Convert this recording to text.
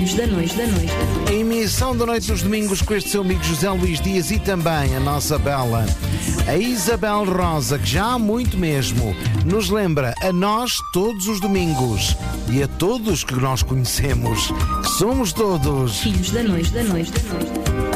Filhos da Noite, A emissão da Noite dos Domingos com este seu amigo José Luís Dias e também a nossa bela, a Isabel Rosa, que já há muito mesmo nos lembra a nós todos os domingos e a todos que nós conhecemos, que somos todos Filhos da Noite.